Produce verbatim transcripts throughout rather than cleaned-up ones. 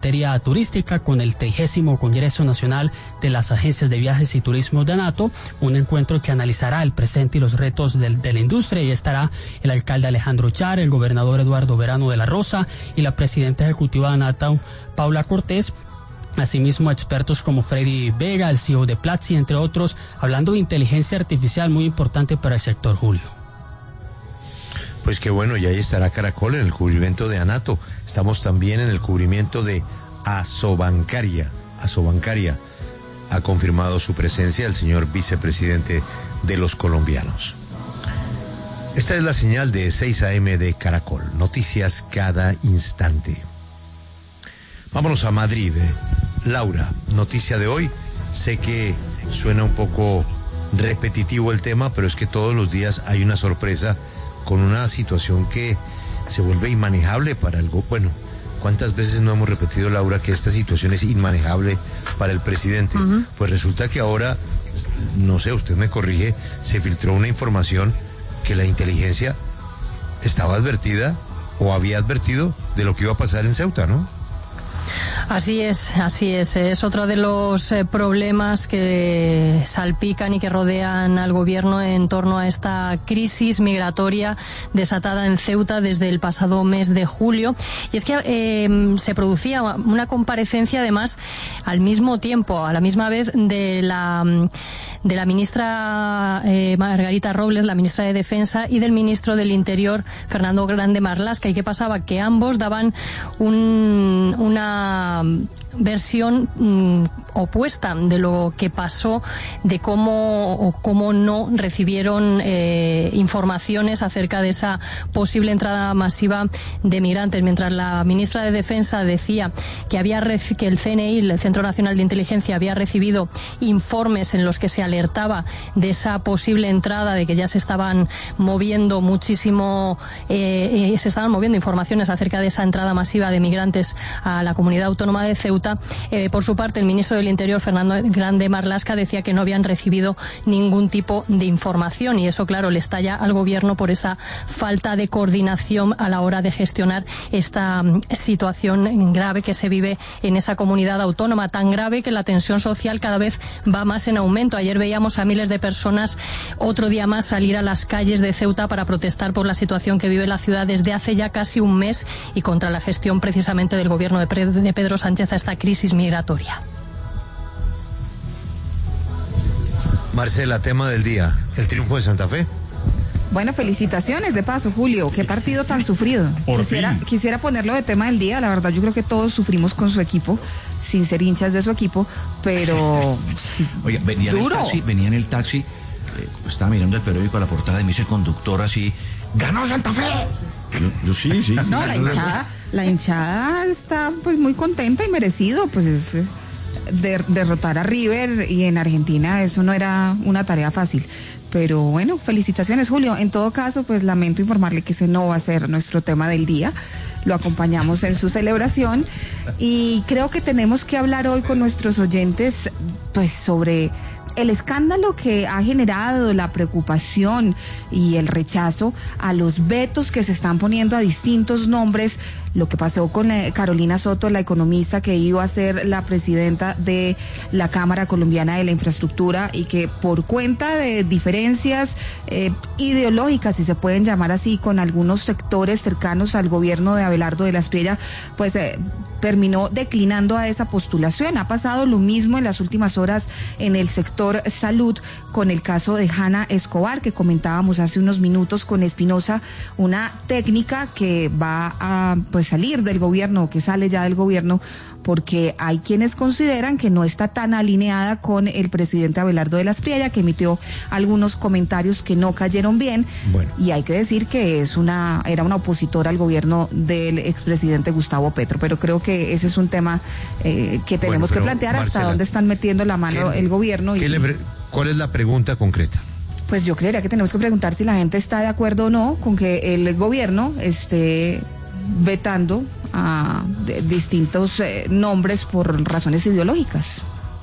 materia turística con el trigésimo Congreso Nacional de las Agencias de Viajes y Turismo de ANATO, un encuentro que analizará el presente y los retos de, de la industria, y estará el alcalde Alejandro Char, el gobernador Eduardo Verano de la Rosa y la presidenta ejecutiva de ANATO, Paula Cortés. Asimismo, expertos como Freddy Vega, el C E O de Platzi, entre otros, hablando de inteligencia artificial, muy importante para el sector, Julio. Pues qué bueno, y ahí estará Caracol en el cubrimiento de ANATO. Estamos también en el cubrimiento de Asobancaria. Asobancaria ha confirmado su presencia el señor vicepresidente de los colombianos. Esta es la señal de seis a eme de Caracol. Noticias cada instante. Vámonos a Madrid. Laura, noticia de hoy. Sé que suena un poco repetitivo el tema, pero es que todos los días hay una sorpresa con una situación que se vuelve inmanejable para el... Bueno, ¿cuántas veces no hemos repetido, Laura, que esta situación es inmanejable para el presidente? Uh-huh. Pues resulta que ahora, no sé, usted me corrige, se filtró una información que la inteligencia estaba advertida o había advertido de lo que iba a pasar en Ceuta, ¿no? Así es, así es. Es otro de los eh, problemas que salpican y que rodean al gobierno en torno a esta crisis migratoria desatada en Ceuta desde el pasado mes de julio. Y es que eh, se producía una comparecencia, además, al mismo tiempo, a la misma vez, de la de la ministra eh, Margarita Robles, la ministra de Defensa, y del ministro del Interior, Fernando Grande Marlaska. ¿Y qué pasaba? Que ambos daban un, una versión mmm, opuesta de lo que pasó, de cómo o cómo no recibieron eh, informaciones acerca de esa posible entrada masiva de migrantes. Mientras la ministra de Defensa decía que había que el C N I, el Centro Nacional de Inteligencia, había recibido informes en los que se alertaba de esa posible entrada, de que ya se estaban moviendo muchísimo, eh, eh, se estaban moviendo informaciones acerca de esa entrada masiva de migrantes a la comunidad autónoma de Ceuta. Eh, por su parte, el ministro del Interior, Fernando Grande Marlaska, decía que no habían recibido ningún tipo de información, y eso, claro, le estalla al gobierno por esa falta de coordinación a la hora de gestionar esta um, situación grave que se vive en esa comunidad autónoma, tan grave que la tensión social cada vez va más en aumento. Ayer veíamos a miles de personas otro día más salir a las calles de Ceuta para protestar por la situación que vive la ciudad desde hace ya casi un mes y contra la gestión precisamente del gobierno de Pedro Sánchez a esta crisis migratoria. Marcela, tema del día, el triunfo de Santa Fe. Bueno, felicitaciones de paso, Julio. Qué partido tan sufrido. Quisiera, quisiera ponerlo de tema del día. La verdad, yo creo que todos sufrimos con su equipo, sin ser hinchas de su equipo, pero Oye, venía duro. En el taxi, venía en el taxi, eh, estaba mirando el periódico a la portada y me dice el conductor así: ¡ganó Santa Fe! Yo, yo sí, sí. No, la hinchada, la hinchada está pues muy contenta y merecido, pues es de, derrotar a River, y en Argentina eso no era una tarea fácil. Pero bueno, felicitaciones, Julio. En todo caso, pues lamento informarle que ese no va a ser nuestro tema del día. Lo acompañamos en su celebración y creo que tenemos que hablar hoy con nuestros oyentes pues sobre el escándalo que ha generado, la preocupación y el rechazo a los vetos que se están poniendo a distintos nombres. Lo que pasó con eh, Carolina Soto, la economista que iba a ser la presidenta de la Cámara Colombiana de la Infraestructura, y que por cuenta de diferencias eh, ideológicas, si se pueden llamar así, con algunos sectores cercanos al gobierno de Abelardo de la Espriella, pues eh, terminó declinando a esa postulación. Ha pasado lo mismo en las últimas horas en el sector salud con el caso de Hanna Escobar, que comentábamos hace unos minutos con Espinosa, una técnica que va a pues salir del gobierno, que sale ya del gobierno, porque hay quienes consideran que no está tan alineada con el presidente Abelardo de la Espriella, que emitió algunos comentarios que no cayeron bien. Bueno. Y hay que decir que es una era una opositora al gobierno del expresidente Gustavo Petro, pero creo que ese es un tema eh, que tenemos bueno, que plantear, Marcela, hasta dónde están metiendo la mano el gobierno. Y, le, ¿Cuál es la pregunta concreta? Pues yo creería que tenemos que preguntar si la gente está de acuerdo o no con que el gobierno esté vetando a de, distintos eh, nombres por razones ideológicas.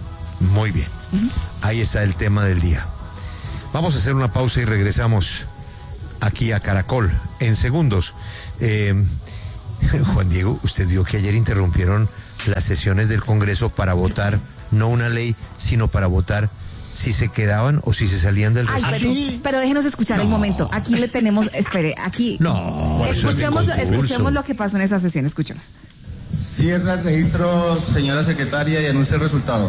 Muy bien. Uh-huh. Ahí está el tema del día. Vamos a hacer una pausa y regresamos aquí a Caracol en segundos. Eh, Juan Diego, usted vio que ayer interrumpieron las sesiones del Congreso para votar no una ley, sino para votar si se quedaban o si se salían del Ay, recinto. pero, pero déjenos escuchar No. el momento. Aquí le tenemos, espere, aquí. No, eso es de escuchemos, concurso. escuchemos lo que pasó en esa sesión, escuchemos. Cierra el registro, señora secretaria, y anuncia el resultado.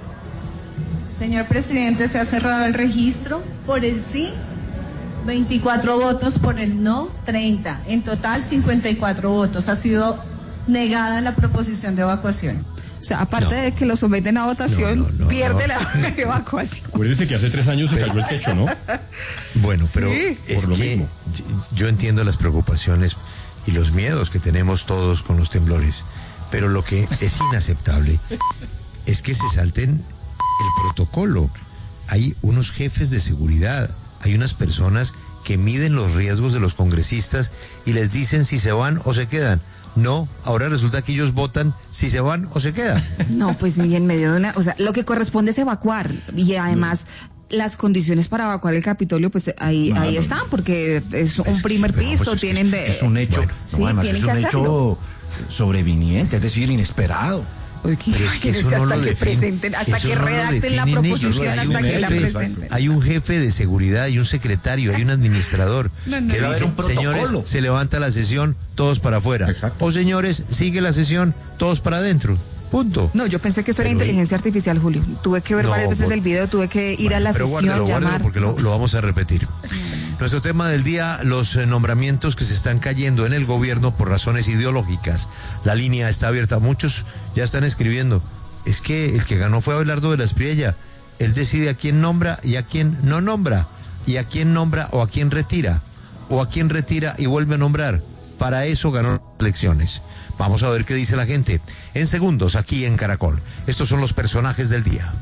Señor presidente, se ha cerrado el registro. Por el sí, veinticuatro votos, por el no, treinta. En total, cincuenta y cuatro votos. Ha sido negada la proposición de evacuación. O sea, aparte No. de que lo someten a votación, No, no, no, pierde no. la evacuación. Acuérdese que hace tres años se cayó el techo, ¿no? Bueno, pero Sí. es Por lo que mismo. yo entiendo las preocupaciones y los miedos que tenemos todos con los temblores, pero lo que es inaceptable es que se salten el protocolo. Hay unos jefes de seguridad, hay unas personas que miden los riesgos de los congresistas y les dicen si se van o se quedan. No, ahora resulta que ellos votan si se van o se quedan. No, pues y en medio de una, o sea, lo que corresponde es evacuar y además las condiciones para evacuar el Capitolio, pues ahí No, ahí no, están, porque es un Es que- primer pero, piso, pues, es que tienen de... Es un hecho, Bueno, no, sí, además tienen es un que hecho sobreviniente, es decir, inesperado. Oye, que- Pero es que eso imagínense no hasta lo que define- presenten, hasta eso que no lo redacten la definen ellos, proposición, hay hasta un que la jefe, presenten. Hay un jefe de seguridad, hay un secretario, hay un administrador No, no, que debe haber dice, un protocolo. señores, se levanta la sesión, todos para afuera. Exacto. O señores, sigue la sesión, todos para adentro. Punto. No, yo pensé que eso era Pero, inteligencia artificial, Julio. Tuve que ver No, varias veces por- el video, tuve que ir a la Pero sesión, guárdelo, guárdelo, llamar. porque lo, lo vamos a repetir. Nuestro tema del día, los eh, nombramientos que se están cayendo en el gobierno por razones ideológicas. La línea está abierta. Muchos ya están escribiendo. Es que el que ganó fue Abelardo de la Espriella. Él decide a quién nombra y a quién no nombra. Y a quién nombra o a quién retira. O a quién retira y vuelve a nombrar. Para eso ganó las elecciones. Vamos a ver qué dice la gente. En segundos, aquí en Caracol. Estos son los personajes del día.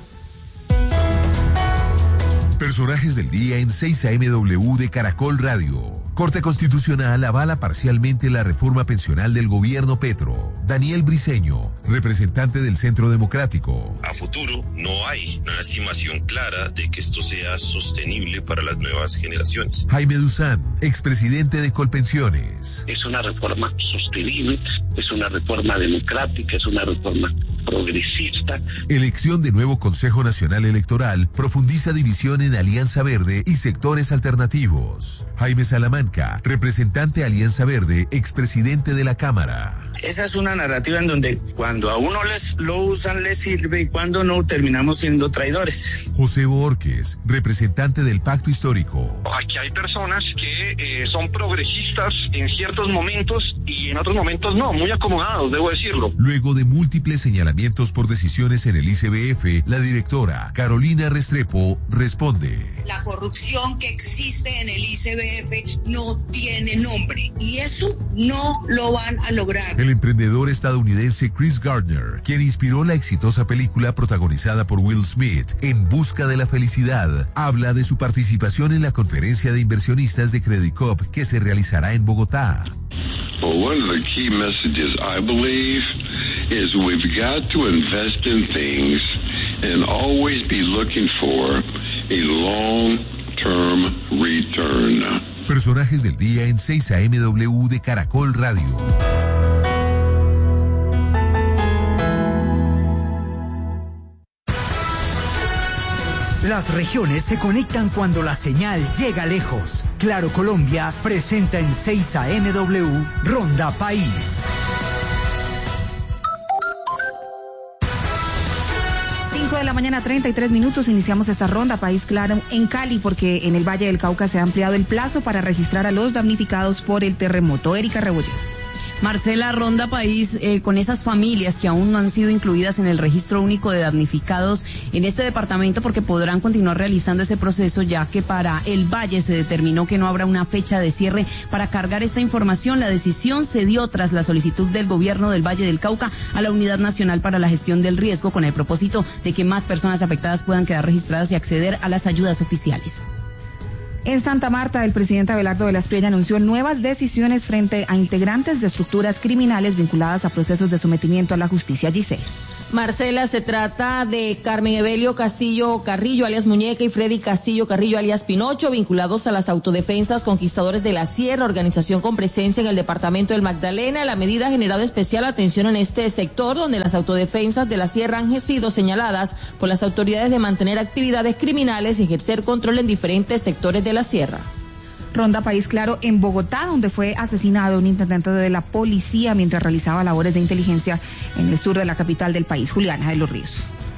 Personajes del día en seis A M W de Caracol Radio. Corte Constitucional avala parcialmente la reforma pensional del gobierno Petro. Daniel Briceño, representante del Centro Democrático. A futuro no hay una estimación clara de que esto sea sostenible para las nuevas generaciones. Jaime Duzán, expresidente de Colpensiones. Es una reforma sostenible, es una reforma democrática, es una reforma progresista. Elección de nuevo Consejo Nacional Electoral profundiza división en Alianza Verde y sectores alternativos. Jaime Salamanca, representante Alianza Verde, expresidente de la Cámara. Esa es una narrativa en donde cuando a uno les lo usan les sirve y cuando no terminamos siendo traidores. José Borges, representante del Pacto Histórico. Aquí hay personas que eh, son progresistas en ciertos momentos y en otros momentos no, muy acomodados, debo decirlo. Luego de múltiples señalamientos por decisiones en el I C B F, la directora Carolina Restrepo responde. La corrupción que existe en el I C B F no tiene nombre y eso no lo van a lograr. El emprendedor estadounidense Chris Gardner, quien inspiró la exitosa película protagonizada por Will Smith, En busca de la felicidad, habla de su participación en la conferencia de inversionistas de Credit Corp que se realizará en Bogotá. Well, one of the key messages I believe is we've got to invest in things and always be looking for a long-term return. Personajes del día en seis A M W de Caracol Radio. Las regiones se conectan cuando la señal llega lejos. Claro Colombia presenta en seis A M W Ronda País. cinco de la mañana, treinta y tres minutos, iniciamos esta ronda País Claro en Cali porque en el Valle del Cauca se ha ampliado el plazo para registrar a los damnificados por el terremoto. Erika Rebolledo. Marcela, Ronda País, eh, con esas familias que aún no han sido incluidas en el registro único de damnificados en este departamento porque podrán continuar realizando ese proceso ya que para el Valle se determinó que no habrá una fecha de cierre para cargar esta información. La decisión se dio tras la solicitud del gobierno del Valle del Cauca a la Unidad Nacional para la Gestión del Riesgo con el propósito de que más personas afectadas puedan quedar registradas y acceder a las ayudas oficiales. En Santa Marta, el presidente Abelardo de la Espriella anunció nuevas decisiones frente a integrantes de estructuras criminales vinculadas a procesos de sometimiento a la justicia. Giselle. Marcela, se trata de Carmen Evelio Castillo Carrillo, alias Muñeca, y Freddy Castillo Carrillo, alias Pinocho, vinculados a las autodefensas Conquistadores de la Sierra, organización con presencia en el departamento del Magdalena. La medida ha generado especial atención en este sector, donde las autodefensas de la Sierra han sido señaladas por las autoridades de mantener actividades criminales y ejercer control en diferentes sectores de la Sierra. Ronda País Claro en Bogotá, donde fue asesinado un intendente de la policía mientras realizaba labores de inteligencia en el sur de la capital del país. Juliana de los Ríos.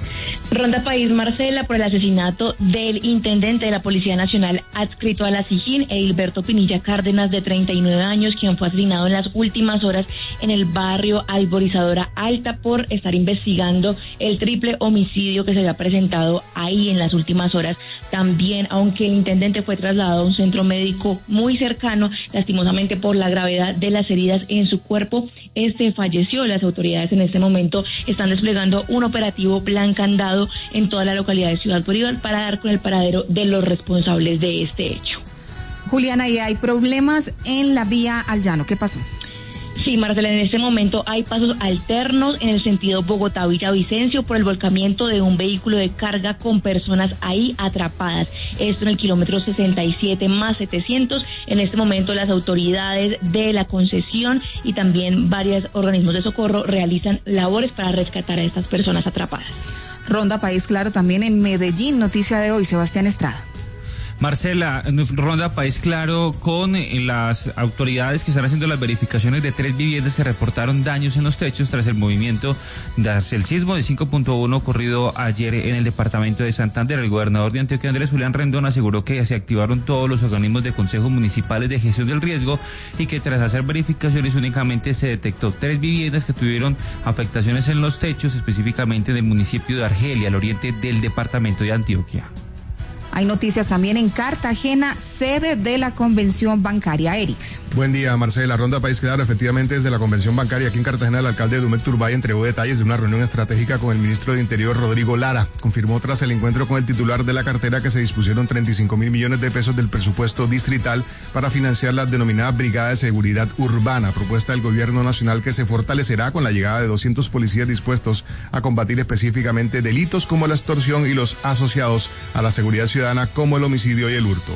Ronda País, Marcela, por el asesinato del intendente de la Policía Nacional adscrito a la SIJIN, Edilberto Pinilla Cárdenas, de treinta y nueve años, quien fue asesinado en las últimas horas en el barrio Alborizadora Alta por estar investigando el triple homicidio que se había presentado ahí en las últimas horas. También, aunque el intendente fue trasladado a un centro médico muy cercano, lastimosamente por la gravedad de las heridas en su cuerpo, este falleció. Las autoridades en este momento están desplegando un operativo plan candado en toda la localidad de Ciudad Bolívar para dar con el paradero de los responsables de este hecho. Juliana, y hay problemas en la vía al llano. ¿Qué pasó? Sí, Marcela, en este momento hay pasos alternos en el sentido Bogotá-Villavicencio por el volcamiento de un vehículo de carga con personas ahí atrapadas. Esto en el kilómetro sesenta y siete más setecientos. En este momento las autoridades de la concesión y también varios organismos de socorro realizan labores para rescatar a estas personas atrapadas. Ronda País Claro también en Medellín, noticia de hoy, Sebastián Estrada. Marcela, ronda País Claro con las autoridades que están haciendo las verificaciones de tres viviendas que reportaron daños en los techos tras el movimiento tras el sismo de cinco punto uno ocurrido ayer en el departamento de Santander. El gobernador de Antioquia, Andrés Julián Rendón, aseguró que se activaron todos los organismos de consejos municipales de gestión del riesgo y que tras hacer verificaciones únicamente se detectó tres viviendas que tuvieron afectaciones en los techos, específicamente del municipio de Argelia, al oriente del departamento de Antioquia. Hay noticias también en Cartagena, sede de la Convención Bancaria. Erix. Buen día, Marcela. Ronda País Claro, efectivamente desde la Convención Bancaria aquí en Cartagena, el alcalde Dumek Turbay entregó detalles de una reunión estratégica con el ministro de Interior, Rodrigo Lara. Confirmó tras el encuentro con el titular de la cartera que se dispusieron treinta y cinco mil millones de pesos del presupuesto distrital para financiar la denominada Brigada de Seguridad Urbana, propuesta del gobierno nacional que se fortalecerá con la llegada de doscientos policías dispuestos a combatir específicamente delitos como la extorsión y los asociados a la seguridad ciudadana como el homicidio y el hurto.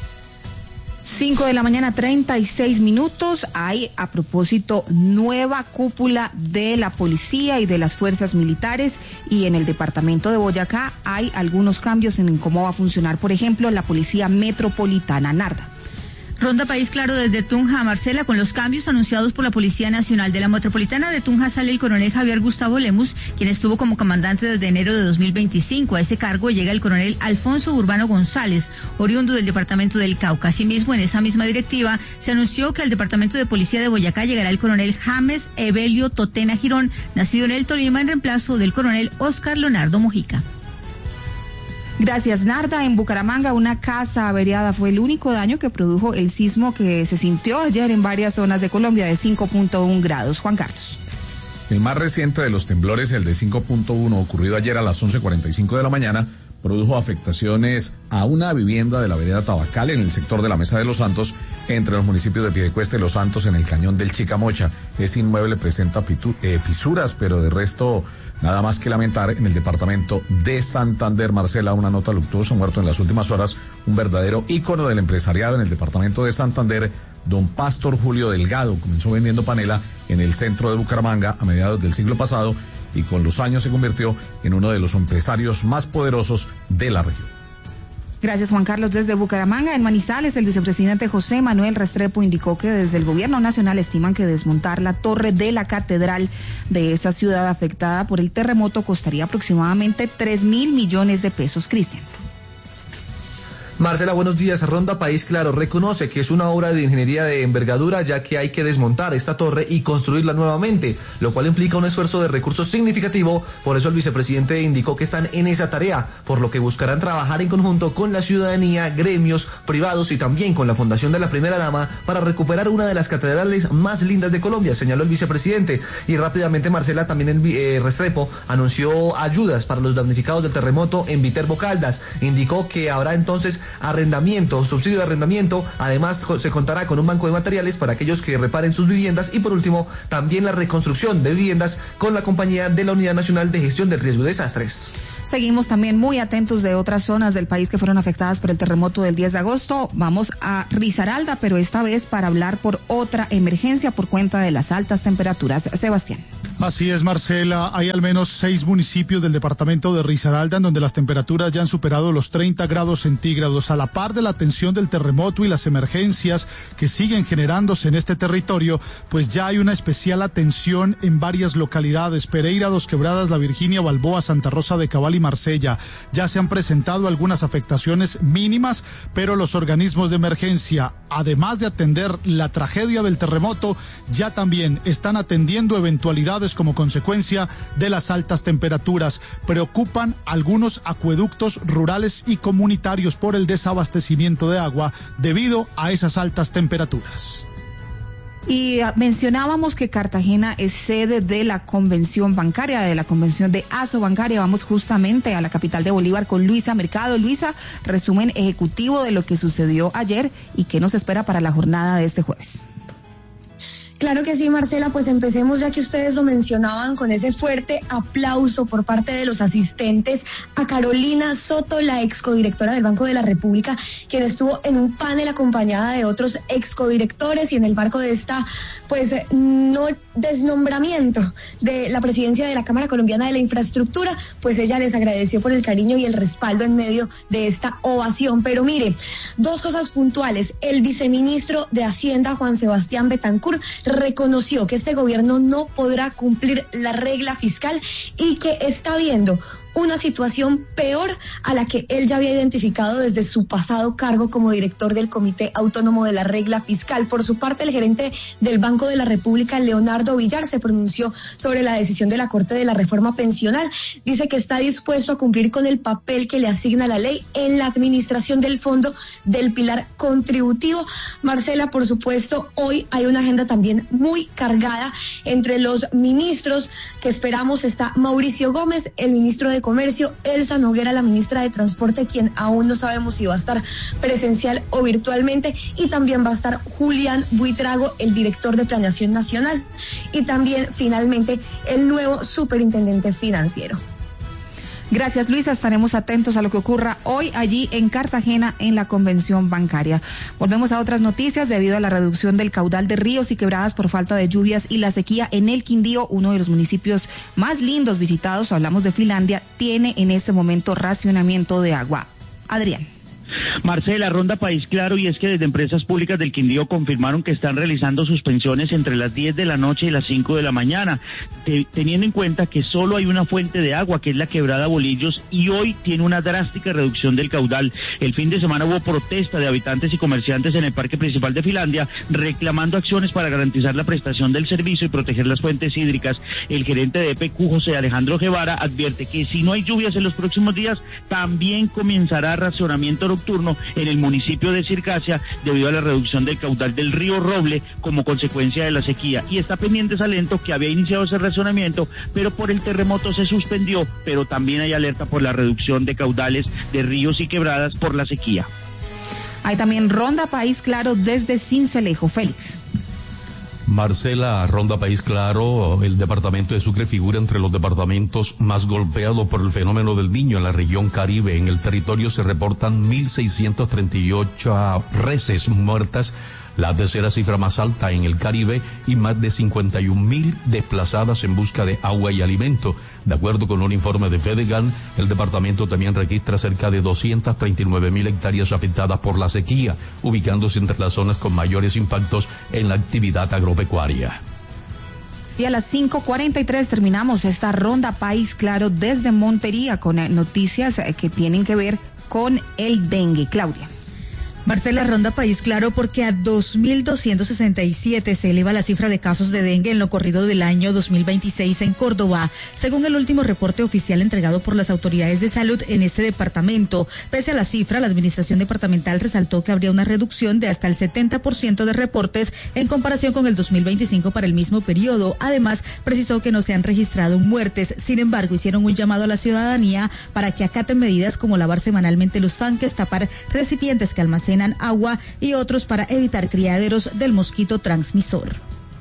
cinco de la mañana, treinta y seis minutos. Hay, a propósito, nueva cúpula de la policía y de las fuerzas militares, y en el departamento de Boyacá hay algunos cambios en cómo va a funcionar, por ejemplo, la policía metropolitana. Narda. Ronda País Claro desde Tunja, Marcela, con los cambios anunciados por la Policía Nacional. De la Metropolitana de Tunja sale el coronel Javier Gustavo Lemus, quien estuvo como comandante desde enero de dos mil veinticinco. A ese cargo llega el coronel Alfonso Urbano González, oriundo del departamento del Cauca. Asimismo, en esa misma directiva se anunció que al departamento de policía de Boyacá llegará el coronel James Evelio Totena Girón, nacido en el Tolima, en reemplazo del coronel Oscar Leonardo Mojica. Gracias, Narda. En Bucaramanga, una casa averiada fue el único daño que produjo el sismo que se sintió ayer en varias zonas de Colombia de cinco punto uno grados. Juan Carlos. El más reciente de los temblores, el de cinco punto uno, ocurrido ayer a las once cuarenta y cinco de la mañana, produjo afectaciones a una vivienda de la vereda Tabacal en el sector de la Mesa de los Santos, entre los municipios de Piedecuesta y Los Santos, en el cañón del Chicamocha. Ese inmueble presenta fitu, eh, fisuras, pero de resto nada más que lamentar. En el departamento de Santander, Marcela, una nota luctuosa, muerto en las últimas horas un verdadero ícono del empresariado en el departamento de Santander, don Pastor Julio Delgado. Comenzó vendiendo panela en el centro de Bucaramanga a mediados del siglo pasado y con los años se convirtió en uno de los empresarios más poderosos de la región. Gracias, Juan Carlos. Desde Bucaramanga, en Manizales, el vicepresidente José Manuel Restrepo indicó que desde el gobierno nacional estiman que desmontar la torre de la catedral de esa ciudad afectada por el terremoto costaría aproximadamente tres mil millones de pesos. Cristian. Marcela, buenos días. Ronda País Claro reconoce que es una obra de ingeniería de envergadura, ya que hay que desmontar esta torre y construirla nuevamente, lo cual implica un esfuerzo de recursos significativo. Por eso el vicepresidente indicó que están en esa tarea, por lo que buscarán trabajar en conjunto con la ciudadanía, gremios privados y también con la Fundación de la Primera Dama para recuperar una de las catedrales más lindas de Colombia, señaló el vicepresidente. Y rápidamente, Marcela, también el eh, Restrepo anunció ayudas para los damnificados del terremoto en Viterbo Caldas. Indicó que habrá entonces arrendamiento, subsidio de arrendamiento. Además, se contará con un banco de materiales para aquellos que reparen sus viviendas y, por último, también la reconstrucción de viviendas con la compañía de la Unidad Nacional de Gestión del Riesgo de Desastres. Seguimos también muy atentos de otras zonas del país que fueron afectadas por el terremoto del diez de agosto. Vamos a Risaralda, pero esta vez para hablar por otra emergencia por cuenta de las altas temperaturas. Sebastián. Así es, Marcela. Hay al menos seis municipios del departamento de Risaralda en donde las temperaturas ya han superado los treinta grados centígrados. A la par de la tensión del terremoto y las emergencias que siguen generándose en este territorio, pues ya hay una especial atención en varias localidades: Pereira, Dos Quebradas, La Virginia, Balboa, Santa Rosa de Cabal y Marsella. Ya se han presentado algunas afectaciones mínimas, pero los organismos de emergencia, además de atender la tragedia del terremoto, ya también están atendiendo eventualidades como consecuencia de las altas temperaturas. Preocupan algunos acueductos rurales y comunitarios por el desabastecimiento de agua debido a esas altas temperaturas. Y mencionábamos que Cartagena es sede de la convención bancaria, de la convención de Asobancaria. Vamos justamente a la capital de Bolívar con Luisa Mercado. Luisa, resumen ejecutivo de lo que sucedió ayer y qué nos espera para la jornada de este jueves. Claro que sí, Marcela, pues empecemos ya que ustedes lo mencionaban con ese fuerte aplauso por parte de los asistentes a Carolina Soto, la excodirectora del Banco de la República, quien estuvo en un panel acompañada de otros excodirectores y en el marco de esta, pues, no desnombramiento de la presidencia de la Cámara Colombiana de la Infraestructura, pues ella les agradeció por el cariño y el respaldo en medio de esta ovación. Pero mire, dos cosas puntuales. El viceministro de Hacienda, Juan Sebastián Betancur, reconoció que este gobierno no podrá cumplir la regla fiscal y que está viendo una situación peor a la que él ya había identificado desde su pasado cargo como director del Comité Autónomo de la Regla Fiscal. Por su parte, el gerente del Banco de la República, Leonardo Villar, se pronunció sobre la decisión de la Corte de la Reforma Pensional. Dice que está dispuesto a cumplir con el papel que le asigna la ley en la administración del Fondo del Pilar Contributivo. Marcela, por supuesto, hoy hay una agenda también muy cargada. Entre los ministros que esperamos está Mauricio Gómez, el ministro de Comercio, Elsa Noguera, la ministra de Transporte, quien aún no sabemos si va a estar presencial o virtualmente, y también va a estar Julián Buitrago, el director de Planeación Nacional, y también finalmente el nuevo superintendente financiero. Gracias, Luisa. Estaremos atentos a lo que ocurra hoy allí en Cartagena en la convención bancaria. Volvemos a otras noticias. Debido a la reducción del caudal de ríos y quebradas por falta de lluvias y la sequía en el Quindío, uno de los municipios más lindos visitados, hablamos de Finlandia, tiene en este momento racionamiento de agua. Adrián. Marcela, Ronda País Claro, y es que desde Empresas Públicas del Quindío confirmaron que están realizando suspensiones entre las diez de la noche y las cinco de la mañana, te, teniendo en cuenta que solo hay una fuente de agua, que es la quebrada Bolillos, y hoy tiene una drástica reducción del caudal. El fin de semana hubo protesta de habitantes y comerciantes en el parque principal de Finlandia, reclamando acciones para garantizar la prestación del servicio y proteger las fuentes hídricas. El gerente de E P Q, José Alejandro Guevara, advierte que si no hay lluvias en los próximos días, también comenzará racionamiento nocturno en el municipio de Circasia debido a la reducción del caudal del río Roble como consecuencia de la sequía. Y está pendiente Salento, que había iniciado ese racionamiento, pero por el terremoto se suspendió, pero también hay alerta por la reducción de caudales de ríos y quebradas por la sequía. Hay también Ronda País Claro desde Sincelejo. Félix. Marcela, Ronda País Claro, el departamento de Sucre figura entre los departamentos más golpeados por el fenómeno del Niño en la región Caribe. En el territorio se reportan mil seiscientos treinta y ocho reses muertas, la tercera cifra más alta en el Caribe, y más de cincuenta y un mil desplazadas en busca de agua y alimento. De acuerdo con un informe de Fedegan, el departamento también registra cerca de doscientas treinta y nueve mil hectáreas afectadas por la sequía, ubicándose entre las zonas con mayores impactos en la actividad agropecuaria. Y a las cinco cuarenta y tres terminamos esta Ronda País Claro desde Montería con noticias que tienen que ver con el dengue. Claudia. Marcela, Ronda País Claro, porque a dos mil doscientos sesenta y siete se eleva la cifra de casos de dengue en lo corrido del año dos mil veintiséis en Córdoba, según el último reporte oficial entregado por las autoridades de salud en este departamento. Pese a la cifra, la administración departamental resaltó que habría una reducción de hasta el setenta por ciento de reportes en comparación con el dos mil veinticinco para el mismo periodo. Además, precisó que no se han registrado muertes. Sin embargo, hicieron un llamado a la ciudadanía para que acaten medidas como lavar semanalmente los tanques, tapar recipientes que almacenan agua y otros para evitar criaderos del mosquito transmisor.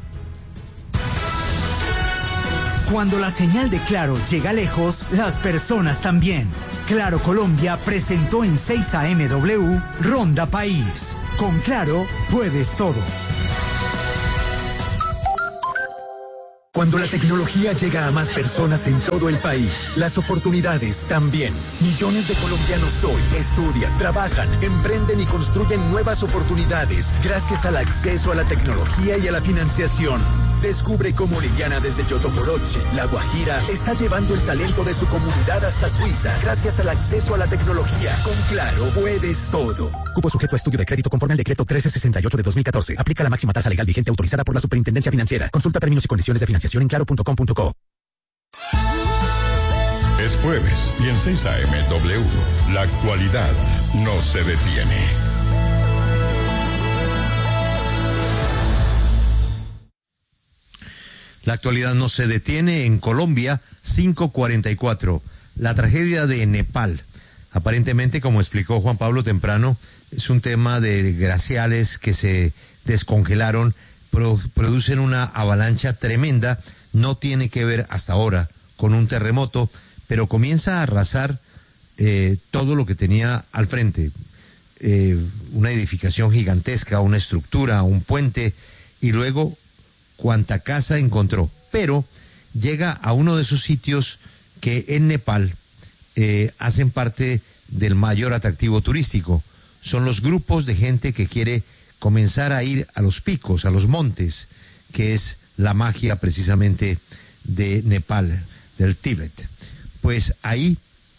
Cuando la señal de Claro llega lejos, las personas también. Claro Colombia presentó en seis A M W Ronda País. Con Claro puedes todo. Cuando la tecnología llega a más personas en todo el país, las oportunidades también. Millones de colombianos hoy estudian, trabajan, emprenden y construyen nuevas oportunidades gracias al acceso a la tecnología y a la financiación. Descubre cómo Liliana desde Yotoporoche, La Guajira, está llevando el talento de su comunidad hasta Suiza gracias al acceso a la tecnología. Con Claro puedes todo. Cupo sujeto a estudio de crédito conforme al decreto trece sesenta y ocho de dos mil catorce. Aplica la máxima tasa legal vigente autorizada por la Superintendencia Financiera. Consulta términos y condiciones de financiación en claro punto com punto co. Es jueves y en seis A M W, la actualidad no se detiene. La actualidad no se detiene en Colombia, cinco cuarenta y cuatro. La tragedia de Nepal. Aparentemente, como explicó Juan Pablo temprano, es un tema de glaciales que se descongelaron, pro, producen una avalancha tremenda. No tiene que ver hasta ahora con un terremoto, pero comienza a arrasar eh, todo lo que tenía al frente. Eh, una edificación gigantesca, una estructura, un puente, y luego cuanta casa encontró, pero llega a uno de esos sitios que en Nepal eh, hacen parte del mayor atractivo turístico. Son los grupos de gente que quiere comenzar a ir a los picos, a los montes, que es la magia precisamente de Nepal, del Tíbet. Pues ahí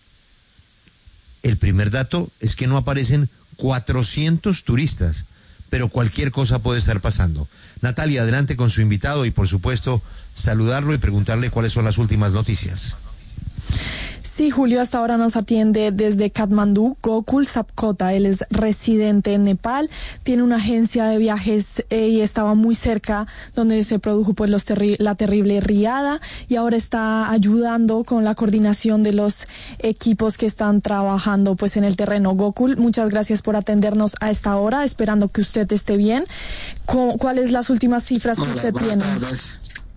el primer dato es que no aparecen cuatrocientos turistas, pero cualquier cosa puede estar pasando. Natalia, adelante con su invitado y por supuesto saludarlo y preguntarle cuáles son las últimas noticias. Sí, Julio, hasta ahora nos atiende desde Katmandú, Gokul Sapkota. Él es residente en Nepal, tiene una agencia de viajes eh, y estaba muy cerca donde se produjo pues los terri- la terrible riada, y ahora está ayudando con la coordinación de los equipos que están trabajando pues en el terreno. Gokul, muchas gracias por atendernos a esta hora, esperando que usted esté bien. ¿Cuáles las últimas cifras que Hola, usted buenas tiene? Tardes.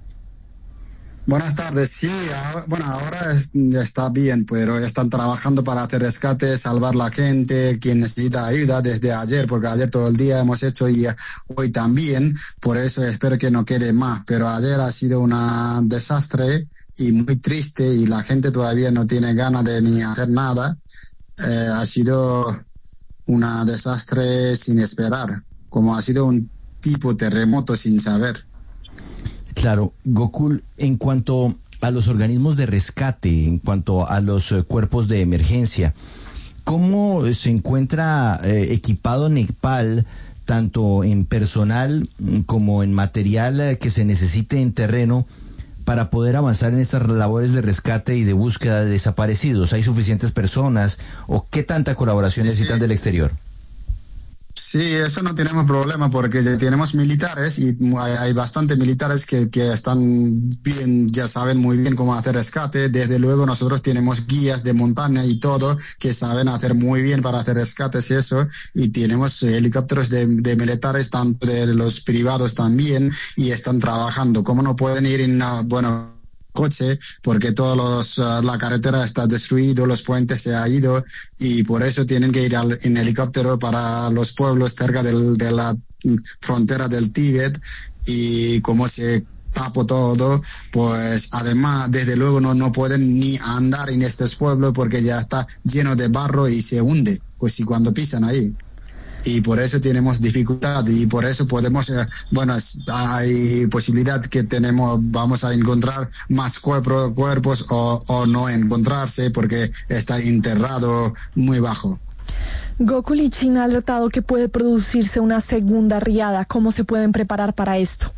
Buenas tardes, sí, ahora, bueno, ahora es- está bien, pero están trabajando para hacer rescate, salvar la gente, quien necesita ayuda desde ayer, porque ayer todo el día hemos hecho y eh, hoy también, por eso espero que no quede más, pero ayer ha sido un desastre y muy triste y la gente todavía no tiene ganas de ni hacer nada. Eh, ha sido un desastre sin esperar, como ha sido un tipo terremoto sin saber. Claro, Gokul, en cuanto a los organismos de rescate, en cuanto a los eh, cuerpos de emergencia, ¿cómo se encuentra eh, equipado Nepal, tanto en personal mm, como en material eh, que se necesite en terreno, para poder avanzar en estas labores de rescate y de búsqueda de desaparecidos? ¿Hay suficientes personas o qué tanta colaboración Sí, necesitan sí. del exterior? Sí, eso no tenemos problema porque ya tenemos militares y hay, hay bastantes militares que, que están bien, ya saben muy bien cómo hacer rescate. Desde luego nosotros tenemos guías de montaña y todo que saben hacer muy bien para hacer rescates y eso. Y tenemos helicópteros de, de militares, tanto de los privados también, y están trabajando. ¿Cómo no pueden ir en una, bueno, coche, porque todos los, uh, la carretera está destruido, los puentes se han ido y por eso tienen que ir al, en helicóptero para los pueblos cerca del, de la frontera del Tíbet, y como se tapó todo, pues además desde luego no, no pueden ni andar en estos pueblos porque ya está lleno de barro y se hunde, pues si cuando pisan ahí. Y por eso tenemos dificultad y por eso podemos, eh, bueno, es- hay posibilidad que tenemos, vamos a encontrar más cuerpo- cuerpos o, o no encontrarse porque está enterrado muy bajo. Gokul y China ha alertado que puede producirse una segunda riada. ¿Cómo se pueden preparar para esto?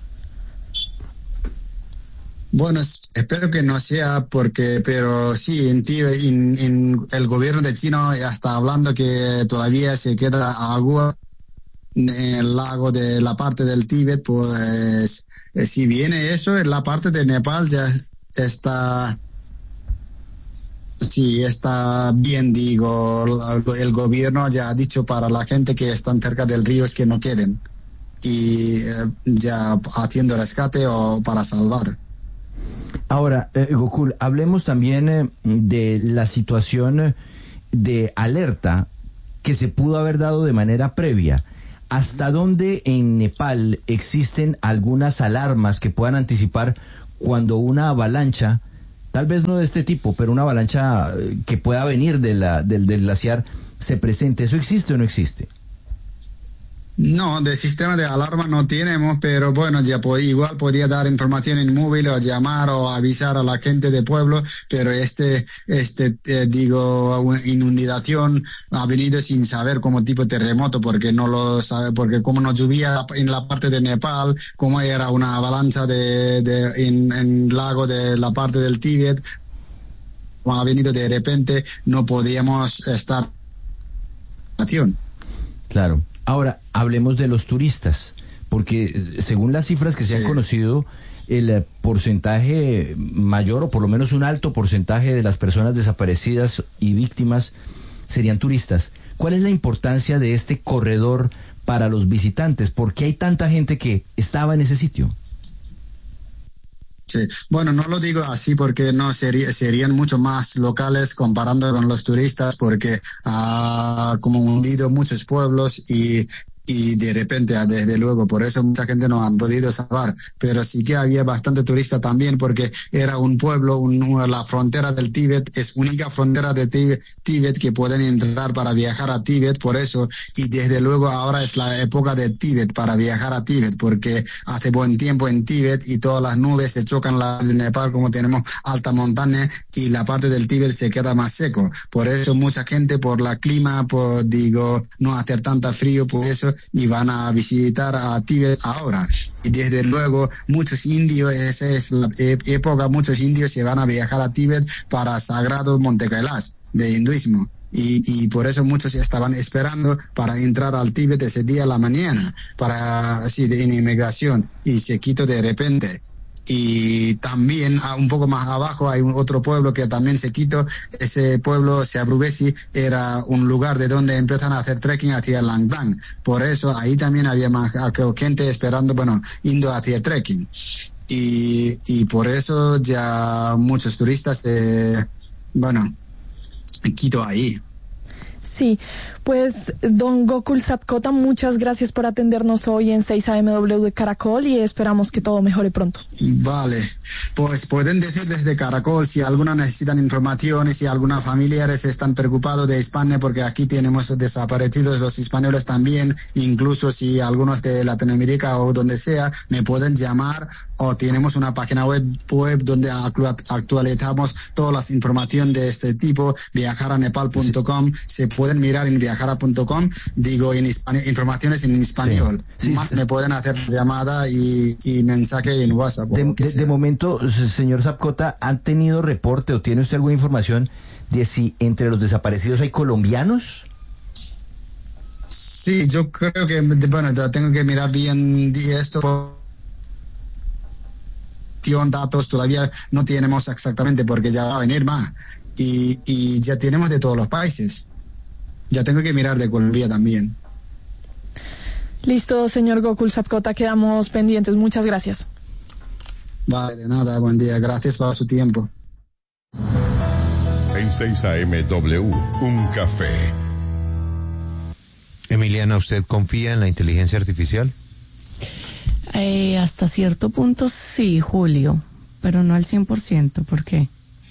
Bueno, espero que no sea porque, pero sí, en, en, en el gobierno de China ya está hablando que todavía se queda agua en el lago de la parte del Tíbet, pues eh, si viene eso, en la parte de Nepal ya está, sí, está bien, digo, el gobierno ya ha dicho para la gente que están cerca del río es que no queden y eh, ya haciendo rescate o para salvar. Ahora, eh, Gokul, hablemos también eh, de la situación de alerta que se pudo haber dado de manera previa. ¿Hasta dónde en Nepal existen algunas alarmas que puedan anticipar cuando una avalancha, tal vez no de este tipo, pero una avalancha que pueda venir de la, del, del glaciar, se presente? ¿Eso existe o no existe? No, de sistema de alarma no tenemos, pero bueno, ya po- igual podría dar información en móvil o llamar o avisar a la gente del pueblo, pero este, este, eh, digo, una inundación ha venido sin saber como tipo terremoto, porque no lo sabe, porque como no llovía en la parte de Nepal, como era una avalancha de, de, en, en lago de la parte del Tíbet, ha venido de repente, no podíamos estar. Claro. Ahora, hablemos de los turistas, porque según las cifras que se han conocido, el porcentaje mayor, o por lo menos un alto porcentaje de las personas desaparecidas y víctimas serían turistas. ¿Cuál es la importancia de este corredor para los visitantes? ¿Por qué hay tanta gente que estaba en ese sitio? Sí, bueno, no lo digo así porque no sería, serían mucho más locales comparando con los turistas, porque ha como hundido muchos pueblos y y de repente, desde luego, por eso mucha gente no han podido salvar, pero sí que había bastante turista también, porque era un pueblo, un, un, la frontera del Tíbet es única frontera de Tíbet, Tíbet que pueden entrar para viajar a Tíbet, por eso, y desde luego ahora es la época de Tíbet para viajar a Tíbet, porque hace buen tiempo en Tíbet y todas las nubes se chocan la de Nepal, como tenemos alta montaña, y la parte del Tíbet se queda más seco, por eso mucha gente por la clima, por digo, no hacer tanta frío, por eso y van a visitar a Tíbet ahora. Y desde luego muchos indios, esa es la época, muchos indios se van a viajar a Tíbet para Sagrado Monte Kailash de hinduismo. Y, y por eso muchos estaban esperando para entrar al Tíbet ese día a la mañana, para así de inmigración, y se quitó de repente. Y también a un poco más abajo hay un otro pueblo que también se quitó. Ese pueblo, Seabrubesi, era un lugar de donde empiezan a hacer trekking hacia Langdang. Por eso ahí también había más gente esperando, bueno, yendo hacia trekking. Y, y por eso ya muchos turistas, eh, bueno, quito ahí. Sí, pues don Gokul Sapkota, muchas gracias por atendernos hoy en seis A M W de Caracol y esperamos que todo mejore pronto. Vale, pues pueden decir desde Caracol si alguna necesitan informaciones, si alguna familiares están preocupados de España, porque aquí tenemos desaparecidos los españoles también, incluso si algunos de Latinoamérica o donde sea, me pueden llamar, o tenemos una página web, web donde actualizamos todas las informaciones de este tipo, viajar a nepal punto com, se pueden mirar en viajara punto com, digo en informaciones en español. Sí. Sí, Más sí. Me pueden hacer llamada y, y mensaje en WhatsApp. De, de, de momento, señor Sapkota, ¿han tenido reporte o tiene usted alguna información de si entre los desaparecidos hay colombianos? Sí, yo creo que, bueno, tengo que mirar bien esto. Datos todavía no tenemos exactamente porque ya va a venir más. Y, y ya tenemos de todos los países. Ya tengo que mirar de Colombia también. Listo, señor Gokul Sapkota, quedamos pendientes. Muchas gracias. Vale, de nada, buen día. Gracias por su tiempo. En seis A M W, un café. Emiliana, ¿usted confía en la inteligencia artificial? Eh, hasta cierto punto sí, Julio, pero no al cien por ciento. ¿Por qué?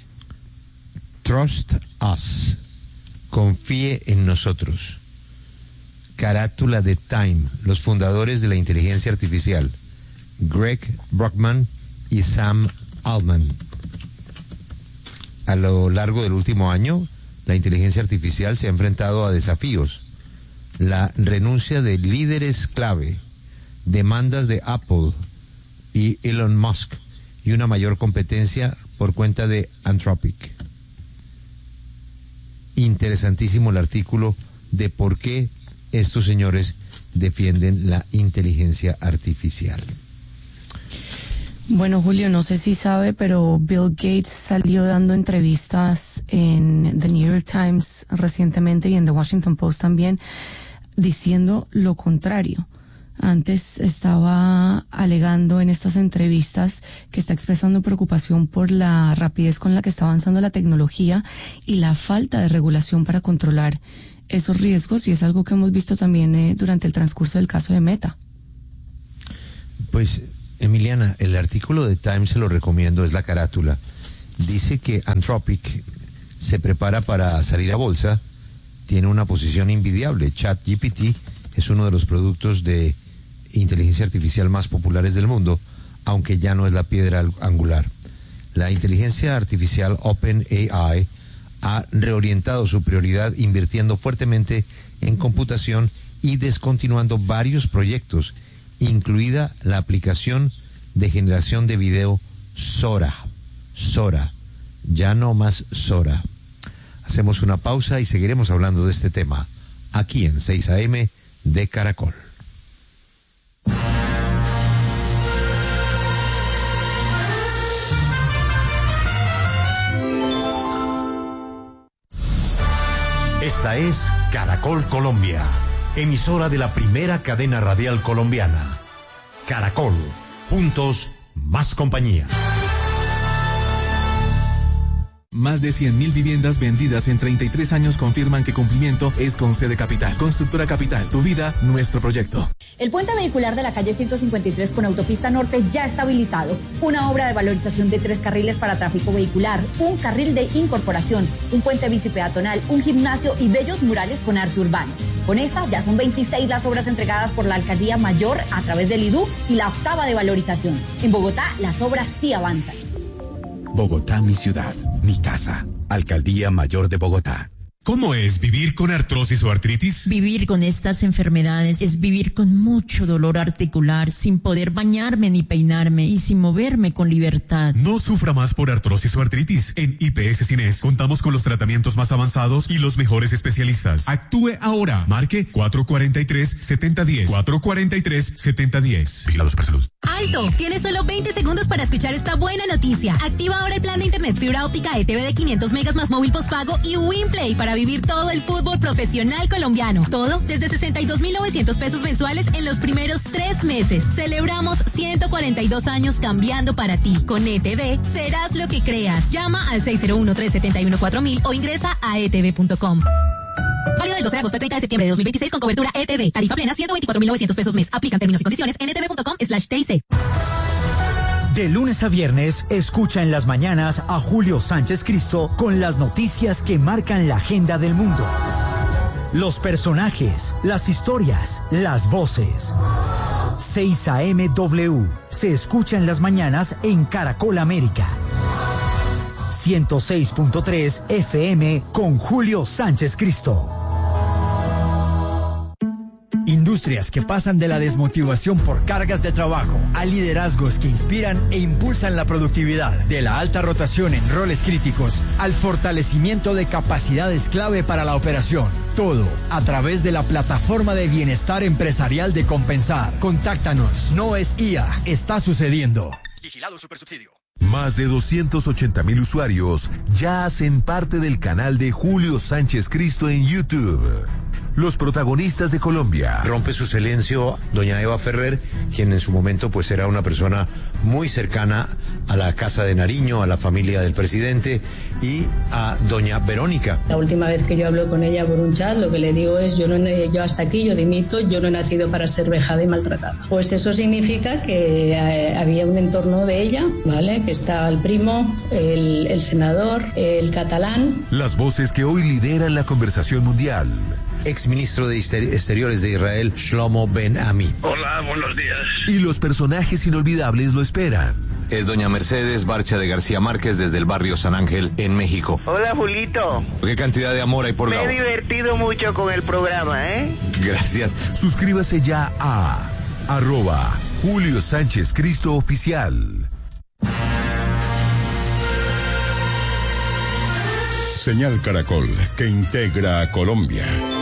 Trust us. Confíe en nosotros. Carátula de Time, los fundadores de la inteligencia artificial, Greg Brockman y Sam Altman. A lo largo del último año, la inteligencia artificial se ha enfrentado a desafíos. La renuncia de líderes clave, demandas de Apple y Elon Musk y una mayor competencia por cuenta de Anthropic. Interesantísimo el artículo de por qué estos señores defienden la inteligencia artificial. Bueno, Julio, no sé si sabe, pero Bill Gates salió dando entrevistas en The New York Times recientemente y en The Washington Post también, diciendo lo contrario. Antes estaba alegando en estas entrevistas que está expresando preocupación por la rapidez con la que está avanzando la tecnología y la falta de regulación para controlar esos riesgos, y es algo que hemos visto también eh, durante el transcurso del caso de Meta. Pues, Emiliana, el artículo de Times se lo recomiendo, es la carátula. Dice que Anthropic se prepara para salir a bolsa, tiene una posición envidiable. ChatGPT es uno de los productos de inteligencia artificial más populares del mundo, aunque ya no es la piedra angular. La inteligencia artificial OpenAI ha reorientado su prioridad invirtiendo fuertemente en computación y descontinuando varios proyectos, incluida la aplicación de generación de video Sora. Sora, ya no más Sora. Hacemos una pausa y seguiremos hablando de este tema aquí en seis A M de Caracol. Esta es Caracol Colombia, emisora de la primera cadena radial colombiana. Caracol, juntos, más compañía. Más de cien mil viviendas vendidas en treinta y tres años confirman que cumplimiento es con C de Capital. Constructora Capital, tu vida, nuestro proyecto. El puente vehicular de la calle ciento cincuenta y tres con autopista norte ya está habilitado. Una obra de valorización de tres carriles para tráfico vehicular, un carril de incorporación, un puente bicipeatonal, un gimnasio y bellos murales con arte urbano. Con esta ya son veintiséis las obras entregadas por la Alcaldía Mayor a través del I D U y la octava de valorización. En Bogotá las obras sí avanzan. Bogotá, mi ciudad, mi casa. Alcaldía Mayor de Bogotá. ¿Cómo es vivir con artrosis o artritis? Vivir con estas enfermedades es vivir con mucho dolor articular, sin poder bañarme ni peinarme y sin moverme con libertad. No sufra más por artrosis o artritis. En I P S Cines contamos con los tratamientos más avanzados y los mejores especialistas. Actúe ahora. Marque cuatro cuatro tres, siete cero uno cero. cuatro cuatro tres, siete cero uno cero. Vigilados por salud. ¡Alto! Tienes solo veinte segundos para escuchar esta buena noticia. Activa ahora el plan de internet fibra óptica E T V de quinientos megas más móvil postpago y WinPlay para vivir todo el fútbol profesional colombiano. Todo desde sesenta y dos mil novecientos pesos mensuales en los primeros tres meses. Celebramos ciento cuarenta y dos años cambiando para ti. Con E T V serás lo que creas. Llama al seis cero uno, tres siete uno, cuatro mil o ingresa a e t v punto com. Válido del doce de agosto al treinta de septiembre de dos mil veintiséis con cobertura E T V. Tarifa plena ciento veinticuatro mil novecientos pesos mes. Aplican términos y condiciones en e t v punto com slash t i c. De lunes a viernes, escucha en las mañanas a Julio Sánchez Cristo con las noticias que marcan la agenda del mundo. Los personajes, las historias, las voces. seis A M W se escucha en las mañanas en Caracol América. ciento seis punto tres F M con Julio Sánchez Cristo. Industrias que pasan de la desmotivación por cargas de trabajo a liderazgos que inspiran e impulsan la productividad, de la alta rotación en roles críticos al fortalecimiento de capacidades clave para la operación. Todo a través de la plataforma de bienestar empresarial de Compensar. Contáctanos. No es I A, está sucediendo. Vigilado Supersubsidio. Más de doscientos ochenta mil usuarios ya hacen parte del canal de Julio Sánchez Cristo en YouTube. Los protagonistas de Colombia. Rompe su silencio doña Eva Ferrer, quien en su momento pues era una persona muy cercana a la Casa de Nariño, a la familia del presidente, y a doña Verónica. La última vez que yo hablo con ella por un chat, lo que le digo es, yo, no, yo hasta aquí, yo dimito, yo no he nacido para ser vejada y maltratada. Pues eso significa que eh, había un entorno de ella, ¿vale? Que estaba el primo, el, el senador, el catalán. Las voces que hoy lideran la conversación mundial. Exministro de Exteriores de Israel, Shlomo Ben Ami. Hola, buenos días. Y los personajes inolvidables lo esperan. es doña Mercedes Barcha de García Márquez desde el barrio San Ángel en México. Hola, Julito. ¿Qué cantidad de amor hay por Me Gabo? he divertido mucho con el programa, ¿eh? Gracias. Suscríbase ya a arroba Julio Sánchez Cristo Oficial. Señal Caracol, que integra a Colombia.